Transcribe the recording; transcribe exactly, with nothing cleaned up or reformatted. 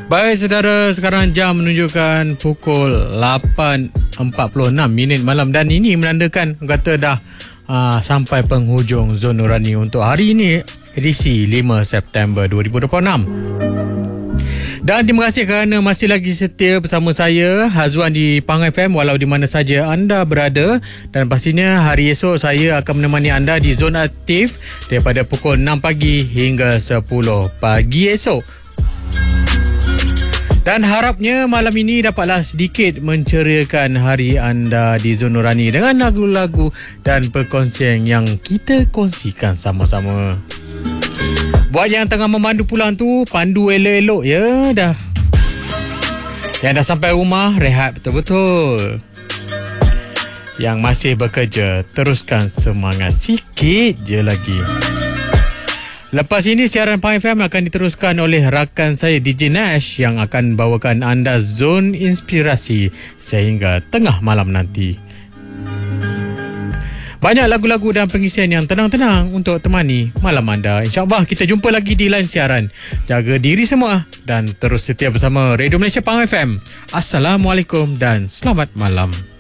Baik saudara, sekarang jam menunjukkan pukul lapan empat puluh enam minit malam dan ini menandakan kata dah uh, sampai penghujung Zon Nurani untuk hari ini, edisi lima September dua ribu dua puluh enam. Dan terima kasih kerana masih lagi setia bersama saya, Hazwan, di Pang F M walau di mana saja anda berada. Dan pastinya hari esok saya akan menemani anda di Zon Aktif daripada pukul enam pagi hingga sepuluh pagi esok. Dan harapnya malam ini dapatlah sedikit menceriakan hari anda di Zon Nurani dengan lagu-lagu dan perkongsian yang kita kongsikan sama-sama. Buat yang tengah memandu pulang tu, pandu elok-elok ya dah. Yang dah sampai rumah, rehat betul-betul. Yang masih bekerja, teruskan semangat sikit je lagi. Lepas ini siaran Pang F M akan diteruskan oleh rakan saya D J Nash yang akan bawakan anda zon inspirasi sehingga tengah malam nanti. Banyak lagu-lagu dan pengisian yang tenang-tenang untuk temani malam anda. InsyaAllah kita jumpa lagi di lain siaran. Jaga diri semua dan terus setia bersama Radio Malaysia Pang F M. Assalamualaikum dan selamat malam.